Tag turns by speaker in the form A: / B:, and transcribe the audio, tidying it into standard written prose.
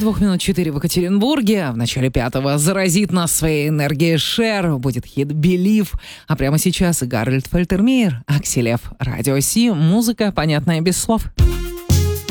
A: минут 4 в Екатеринбурге. В начале 5-го заразит нас своей энергией Cher. Будет хит «Believe». А прямо сейчас Гарольд Фальтермейер, Акселев, Радио Си. Музыка, понятная без слов.